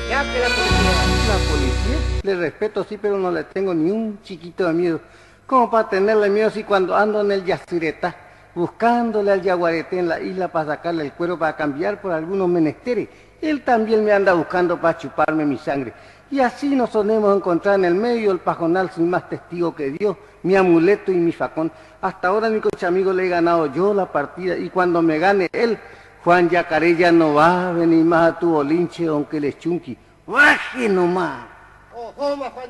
Ya que la policía. La policía, le respeto sí, pero no le tengo ni un chiquito de miedo. ¿Cómo para tenerle miedo si cuando ando en el Yacyretá, buscándole al yaguareté en la isla para sacarle el cuero para cambiar por algunos menesteres? Él también me anda buscando para chuparme mi sangre. Y así nos solemos encontrar en el medio del pajonal sin más testigo que Dios, mi amuleto y mi facón. Hasta ahora, mi coche amigo, le he ganado yo la partida y cuando me gane él, Juan Yacaré ya no va a venir más a tu bolinche, aunque le chunqui. ¡Baje nomás! Ojo, Juan